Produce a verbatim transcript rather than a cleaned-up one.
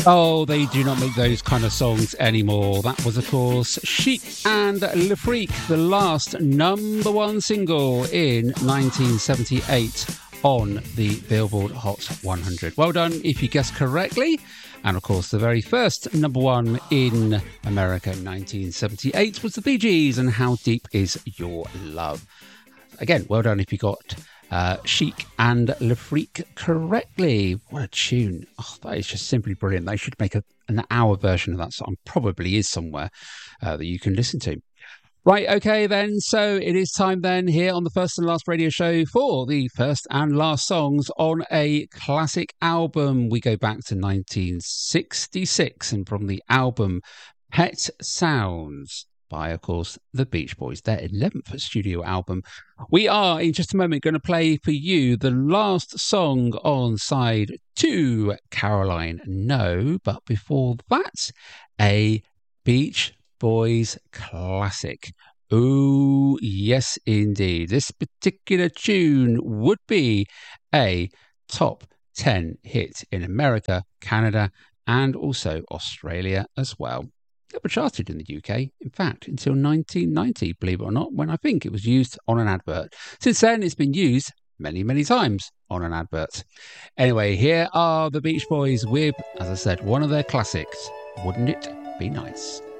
Oh, they do not make those kind of songs anymore. That was, of course, Chic and Le Freak, the last number one single in nineteen seventy-eight on the Billboard Hot one hundred. Well done if you guessed correctly. And, of course, the very first number one in America in nineteen seventy-eight was the Bee Gees and How Deep Is Your Love. Again, well done if you got uh, Chic and Le Freak correctly. What a tune. Oh, that is just simply brilliant. They should make a, an hour version of that song. Probably is somewhere uh, that you can listen to. Right, okay then, so it is time then here on the First and Last Radio Show for the first and last songs on a classic album. We go back to nineteen sixty-six and from the album Pet Sounds by, of course, the Beach Boys, their eleventh studio album. We are, in just a moment, going to play for you the last song on side two, Caroline No, but before that, a Beach Boys classic. Oh, yes, indeed. This particular tune would be a top ten hit in America, Canada, and also Australia as well. Never charted in the U K, in fact, until nineteen ninety, believe it or not, when I think it was used on an advert. Since then, it's been used many, many times on an advert. Anyway, here are the Beach Boys with, as I said, one of their classics, Wouldn't It Be Nice?